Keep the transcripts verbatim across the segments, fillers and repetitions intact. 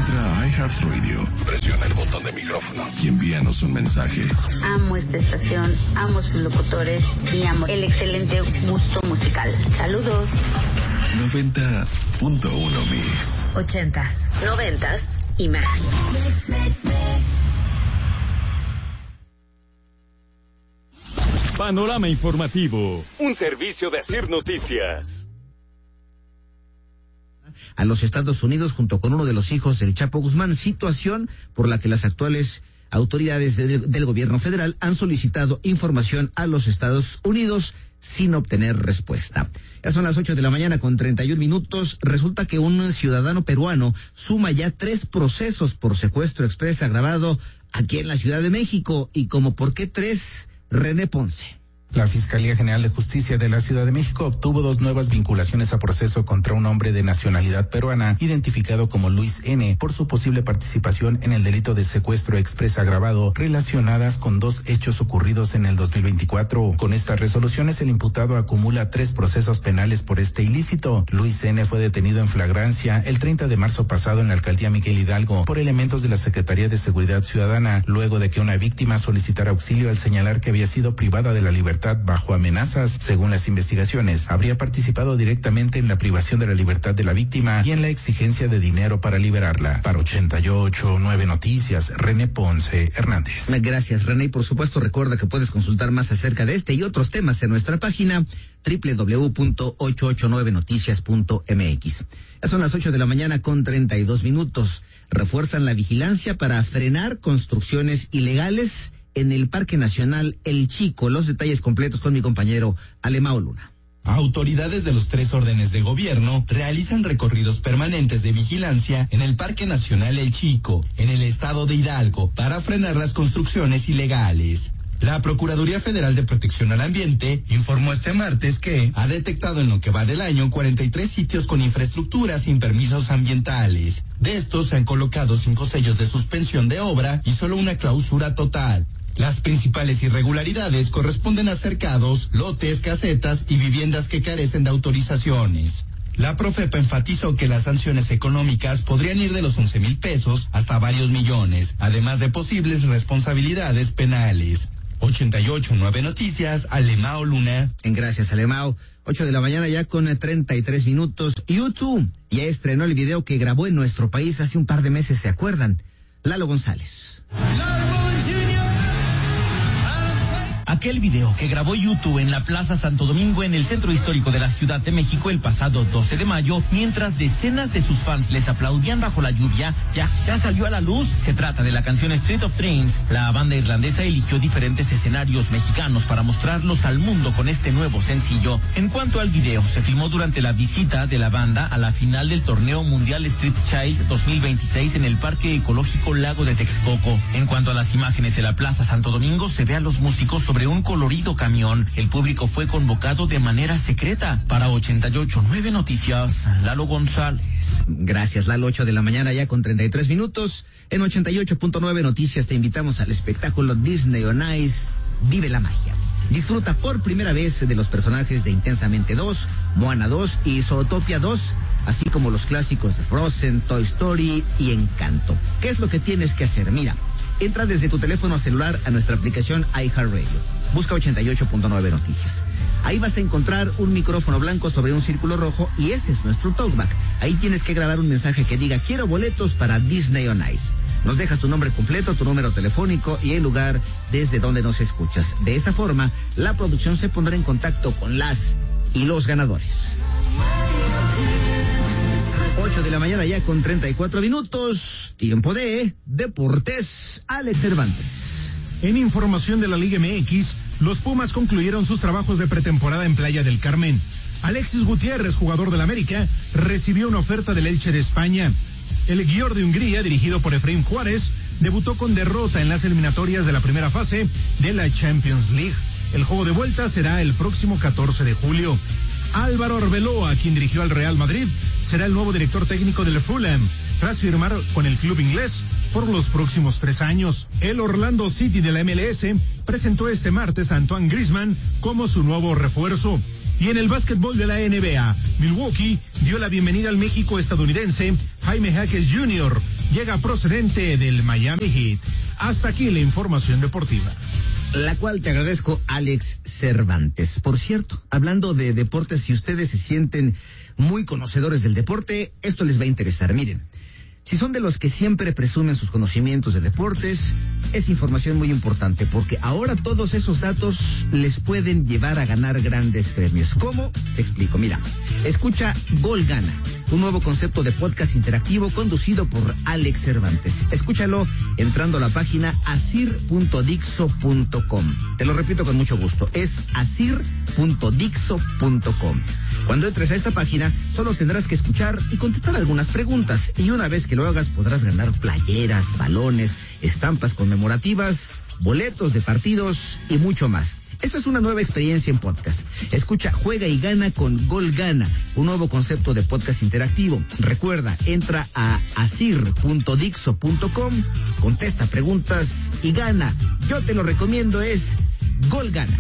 Entra a iHeartRadio, presiona el botón de micrófono y envíanos un mensaje. Amo esta estación, amo sus locutores y amo el excelente gusto musical. Saludos. noventa punto uno Mix. Ochentas, noventas y más. Panorama Informativo, un servicio de Asir Noticias. A los Estados Unidos junto con uno de los hijos del Chapo Guzmán, situación por la que las actuales autoridades de, del gobierno federal han solicitado información a los Estados Unidos sin obtener respuesta. Ya son las ocho de la mañana con treinta y un minutos. Resulta que un ciudadano peruano suma ya tres procesos por secuestro exprés agravado aquí en la Ciudad de México. Y como por qué tres, René Ponce. La Fiscalía General de Justicia de la Ciudad de México obtuvo dos nuevas vinculaciones a proceso contra un hombre de nacionalidad peruana, identificado como Luis N., por su posible participación en el delito de secuestro exprés agravado, relacionadas con dos hechos ocurridos en el dos mil veinticuatro. Con estas resoluciones, el imputado acumula tres procesos penales por este ilícito. Luis N. fue detenido en flagrancia el treinta de marzo pasado en la alcaldía Miguel Hidalgo por elementos de la Secretaría de Seguridad Ciudadana, luego de que una víctima solicitara auxilio al señalar que había sido privada de la libertad bajo amenazas. Según las investigaciones, habría participado directamente en la privación de la libertad de la víctima y en la exigencia de dinero para liberarla. Para ochenta y ocho punto nueve Noticias, René Ponce Hernández. Gracias, René, y por supuesto recuerda que puedes consultar más acerca de este y otros temas en nuestra página doble u doble u doble u punto ochocientos ochenta y nueve noticias punto m x. Ya son las ocho de la mañana con treinta y dos minutos. Refuerzan la vigilancia para frenar construcciones ilegales en el Parque Nacional El Chico. Los detalles completos con mi compañero Alemao Luna. Autoridades de los tres órdenes de gobierno realizan recorridos permanentes de vigilancia en el Parque Nacional El Chico, en el estado de Hidalgo, para frenar las construcciones ilegales. La Procuraduría Federal de Protección al Ambiente informó este martes que ha detectado en lo que va del año cuarenta y tres sitios con infraestructura sin permisos ambientales. De estos se han colocado cinco sellos de suspensión de obra y solo una clausura total. Las principales irregularidades corresponden a cercados, lotes, casetas y viviendas que carecen de autorizaciones. La Profepa enfatizó que las sanciones económicas podrían ir de los once mil pesos hasta varios millones, además de posibles responsabilidades penales. ochenta y ocho punto nueve Noticias, Alemao Luna. Gracias, Alemao. ocho de la mañana ya con treinta y tres minutos. YouTube ya estrenó el video que grabó en nuestro país hace un par de meses, ¿se acuerdan? Lalo González. Aquel video que grabó YouTube en la Plaza Santo Domingo en el centro histórico de la Ciudad de México el pasado doce de mayo, mientras decenas de sus fans les aplaudían bajo la lluvia, ya, ya salió a la luz. Se trata de la canción Street of Dreams. La banda irlandesa eligió diferentes escenarios mexicanos para mostrarlos al mundo con este nuevo sencillo. En cuanto al video, se filmó durante la visita de la banda a la final del torneo mundial Street Child dos mil veintiséis en el Parque Ecológico Lago de Texcoco. En cuanto a las imágenes de la Plaza Santo Domingo, se ve a los músicos sobre un colorido camión. El público fue convocado de manera secreta. Para ochenta y ocho punto nueve Noticias, Lalo González. Gracias, Lalo. Ocho de la mañana ya con treinta y tres minutos. En ochenta y ocho punto nueve Noticias te invitamos al espectáculo Disney on Ice, Vive la Magia. Disfruta por primera vez de los personajes de Intensamente dos, Moana dos y Zootopia dos, así como los clásicos de Frozen, Toy Story y Encanto. ¿Qué es lo que tienes que hacer? Mira, entra desde tu teléfono celular a nuestra aplicación iHeartRadio. Busca ochenta y ocho punto nueve Noticias. Ahí vas a encontrar un micrófono blanco sobre un círculo rojo y ese es nuestro talkback. Ahí tienes que grabar un mensaje que diga quiero boletos para Disney on Ice. Nos dejas tu nombre completo, tu número telefónico y el lugar desde donde nos escuchas. De esa forma, la producción se pondrá en contacto con las y los ganadores. ocho de la mañana ya con treinta y cuatro minutos. Tiempo de Deportes, Alex Cervantes. En información de la Liga M X, los Pumas concluyeron sus trabajos de pretemporada en Playa del Carmen. Alexis Gutiérrez, jugador del América, recibió una oferta del Elche de España. El Győr de Hungría, dirigido por Efraín Juárez, debutó con derrota en las eliminatorias de la primera fase de la Champions League. El juego de vuelta será el próximo catorce de julio. Álvaro Arbeloa, quien dirigió al Real Madrid, será el nuevo director técnico del Fulham, tras firmar con el club inglés por los próximos tres años. El Orlando City de la M L S presentó este martes a Antoine Griezmann como su nuevo refuerzo. Y en el básquetbol de la N B A, Milwaukee dio la bienvenida al México estadounidense Jaime Jaques junior Llega procedente del Miami Heat. Hasta aquí la información deportiva. La cual te agradezco, Alex Cervantes. Por cierto, hablando de deportes, si ustedes se sienten muy conocedores del deporte, esto les va a interesar. Miren, si son de los que siempre presumen sus conocimientos de deportes, es información muy importante, porque ahora todos esos datos les pueden llevar a ganar grandes premios. ¿Cómo? Te explico. Mira, escucha Gol Gana, un nuevo concepto de podcast interactivo conducido por Alex Cervantes. Escúchalo entrando a la página asir punto dixo punto com. Te lo repito con mucho gusto, es asir punto dixo punto com. Cuando entres a esta página, solo tendrás que escuchar y contestar algunas preguntas, y una vez que lo hagas podrás ganar playeras, balones, estampas conmemorativas, boletos de partidos y mucho más. Esta es una nueva experiencia en podcast. Escucha, juega y gana con Gol Gana, un nuevo concepto de podcast interactivo. Recuerda, entra a asir punto dixo punto com, contesta preguntas y gana. Yo te lo recomiendo, es Gol Gana.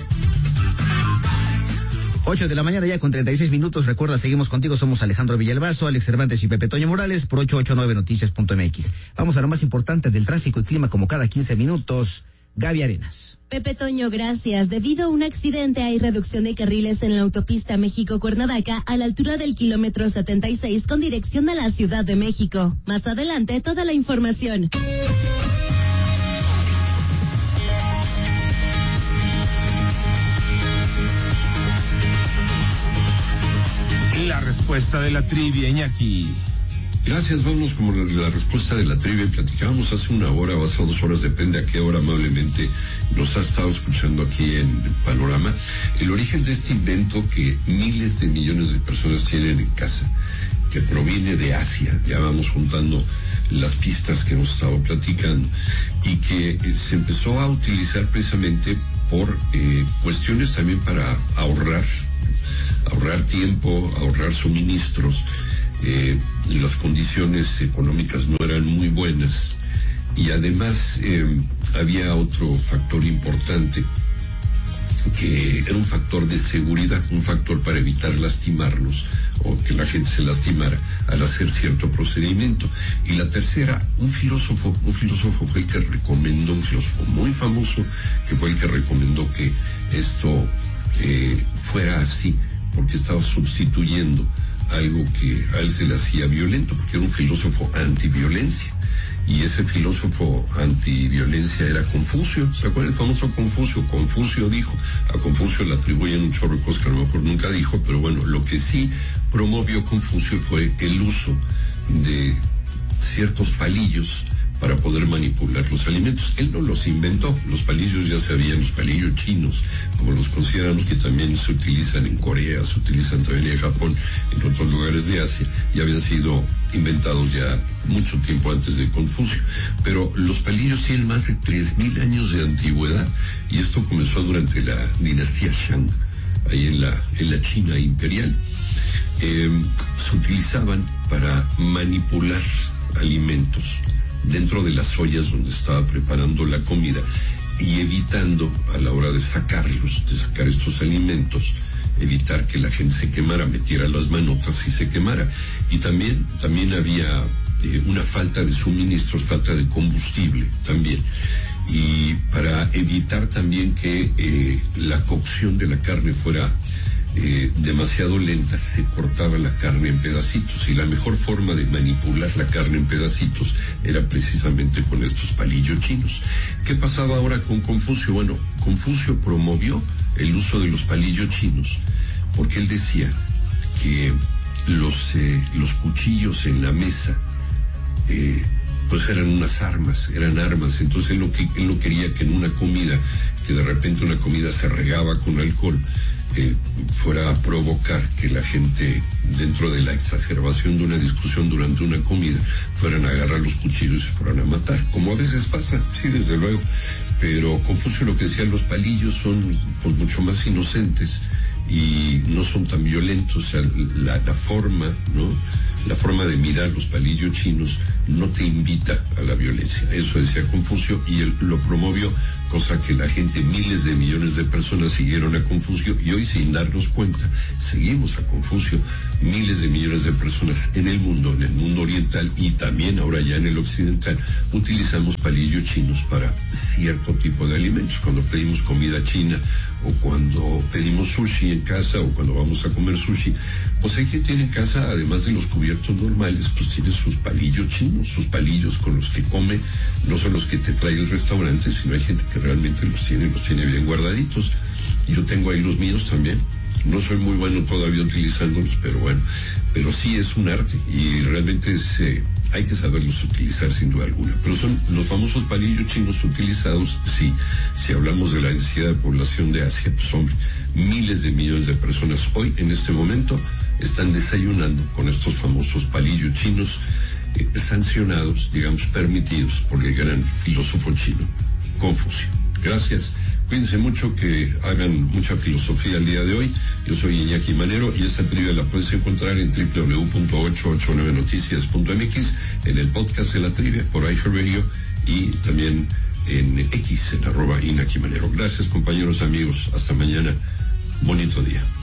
Ocho de la mañana ya con treinta y seis minutos. Recuerda, seguimos contigo. Somos Alejandro Villalbazo, Alex Cervantes y Pepe Toño Morales por ocho ocho nueve noticias punto m x. Vamos a lo más importante del tráfico y clima como cada quince minutos. Gaby Arenas. Pepe Toño, gracias. Debido a un accidente hay reducción de carriles en la autopista México-Cuernavaca a la altura del kilómetro setenta y seis con dirección a la Ciudad de México. Más adelante, toda la información. La respuesta de la trivia, Iñaki. Gracias, vamos como la, la respuesta de la trivia. Platicábamos hace una hora o hace dos horas, depende a qué hora amablemente nos ha estado escuchando aquí en Panorama, el origen de este invento que miles de millones de personas tienen en casa, que proviene de Asia. Ya vamos juntando las pistas que hemos estado platicando, y que eh, se empezó a utilizar precisamente por eh, cuestiones también para ahorrar ahorrar tiempo, ahorrar suministros. Eh, las condiciones económicas no eran muy buenas, y además eh, había otro factor importante, que era un factor de seguridad, un factor para evitar lastimarnos o que la gente se lastimara al hacer cierto procedimiento. Y la tercera, un filósofo, un filósofo fue el que recomendó, un filósofo muy famoso, que fue el que recomendó que esto eh, fuera así, porque estaba sustituyendo algo que a él se le hacía violento, porque era un filósofo antiviolencia, y ese filósofo antiviolencia era Confucio. ¿Se acuerdan el famoso Confucio? Confucio dijo, a Confucio le atribuyen un chorro de cosas que a lo mejor nunca dijo, pero bueno, lo que sí promovió Confucio fue el uso de ciertos palillos para poder manipular los alimentos. Él no los inventó, los palillos ya se habían, los palillos chinos, como los consideramos, que también se utilizan en Corea, se utilizan también en Japón, en otros lugares de Asia, ya habían sido inventados ya mucho tiempo antes de Confucio. Pero los palillos tienen más de tres mil años de antigüedad, y esto comenzó durante la dinastía Shang, ahí en la, en la China imperial. Eh, se utilizaban para manipular alimentos dentro de las ollas donde estaba preparando la comida, y evitando a la hora de sacarlos, de sacar estos alimentos, evitar que la gente se quemara, metiera las manotas y se quemara. Y también, también había eh, una falta de suministros, falta de combustible también. Y para evitar también que eh, la cocción de la carne fuera Eh, demasiado lenta, se cortaba la carne en pedacitos, y la mejor forma de manipular la carne en pedacitos era precisamente con estos palillos chinos. ¿Qué pasaba ahora con Confucio? Bueno, Confucio promovió el uso de los palillos chinos porque él decía que los, eh, los cuchillos en la mesa eh, pues eran unas armas, eran armas. Entonces él no, él no quería que en una comida, que de repente una comida se regaba con alcohol, Eh, fuera a provocar que la gente, dentro de la exacerbación de una discusión durante una comida, fueran a agarrar los cuchillos y se fueran a matar, como a veces pasa, sí, desde luego. Pero Confucio lo que decía, los palillos son pues mucho más inocentes y no son tan violentos. O sea, la, la forma, ¿no?, la forma de mirar los palillos chinos no te invita a la violencia. Eso decía Confucio y él lo promovió, cosa que la gente, miles de millones de personas siguieron a Confucio y hoy sin darnos cuenta seguimos a Confucio. Miles de millones de personas en el mundo, en el mundo oriental y también ahora ya en el occidental, utilizamos palillos chinos para cierto tipo de alimentos. Cuando pedimos comida china o cuando pedimos sushi en casa o cuando vamos a comer sushi, pues hay quien tiene en casa, además de los cubiertos normales, pues tiene sus palillos chinos, sus palillos con los que come, no son los que te trae el restaurante, sino hay gente que realmente los tiene, los tiene bien guardaditos. Yo tengo ahí los míos también. No soy muy bueno todavía utilizándolos, pero bueno, pero sí es un arte y realmente es, eh, hay que saberlos utilizar sin duda alguna. Pero son los famosos palillos chinos utilizados, sí, si hablamos de la densidad de población de Asia, pues hombre, miles de millones de personas hoy, en este momento, están desayunando con estos famosos palillos chinos eh, sancionados, digamos, permitidos por el gran filósofo chino, Confucio. Gracias. Cuídense mucho, que hagan mucha filosofía el día de hoy. Yo soy Iñaki Manero y esta trivia la puedes encontrar en doble u doble u doble u punto ocho ocho nueve noticias punto m x, en el podcast de la trivia por iHeartRadio y también en X, en arroba Iñaki Manero. Gracias, compañeros, amigos. Hasta mañana. Bonito día.